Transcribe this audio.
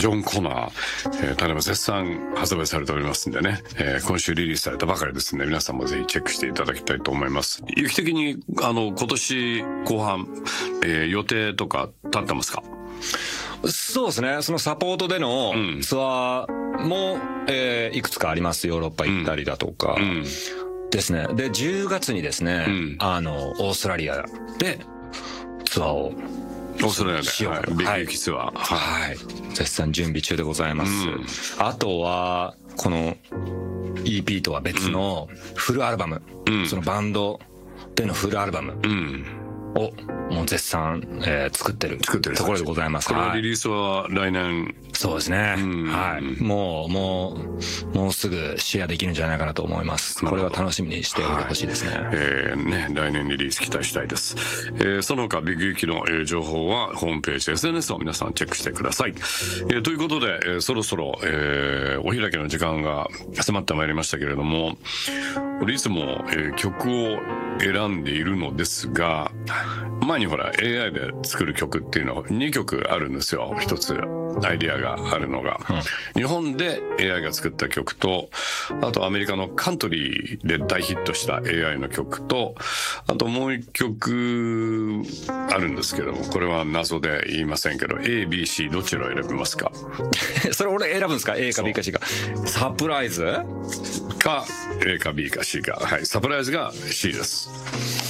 ジョン・コナー、ただいま絶賛発売されておりますんでね、今週リリースされたばかりですので、皆さんもぜひチェックしていただきたいと思います。有機的に今年後半、予定とか立ってますか？ そうですね。そのサポートでのツアーも、いくつかあります。ヨーロッパ行ったりだとかですね。で10月にですね、オーストラリアでツアーをオーストラリアでしようと、 ビッグユキツアー、 はい、絶賛準備中でございます。あとはこの EP とは別のフルアルバム、そのバンドでのフルアルバムをもう絶賛、作ってるところでございます。 このリリースは来年。 そうですね。はい。もうすぐシェアできるんじゃないかなと思います。これは楽しみにしておいてほしいですね。 来年リリース期待したいです。その他ビッグユキの、情報はホームページ SNS を皆さんチェックしてください。ということで、そろそろ、お開きの時間が迫ってまいりましたけれども、いつも、曲を選んでいるのですが、前にほら AI で作る曲っていうのは2曲あるんですよ。一つアイディアがあるのが、日本で AI が作った曲と、あとアメリカのカントリーで大ヒットした AI の曲と、あともう1曲あるんですけども、これは謎で言いませんけど A、B、C どちらを選びますか？ それ俺選ぶんですか？ A か B か C か。サプライズか A か B か C か。はい、サプライズが C です。